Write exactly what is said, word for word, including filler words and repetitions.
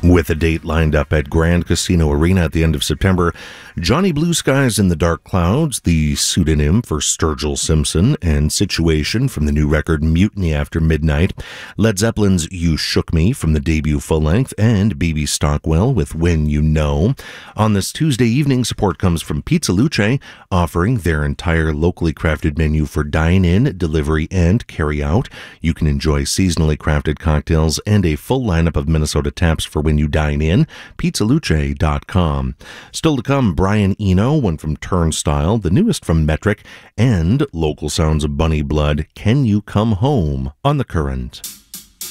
With a date lined up at Grand Casino Arena at the end of September, Johnny Blue Skies in the Dark Clouds, the pseudonym for Sturgill Simpson, and Situation from the new record Mutiny After Midnight, Led Zeppelin's You Shook Me from the debut full-length, and B B Stockwell with When You Know. On this Tuesday evening, support comes from Pizza Luce, offering their entire locally crafted menu for dine-in, delivery, and carry-out. You can enjoy seasonally crafted cocktails and a full lineup of Minnesota taps for when you dine in. pizza luce dot com. Still to come, Brian Eno, one from Turnstile, the newest from Metric, and local sounds of Bunny Blood, Can You Come Home on The Current.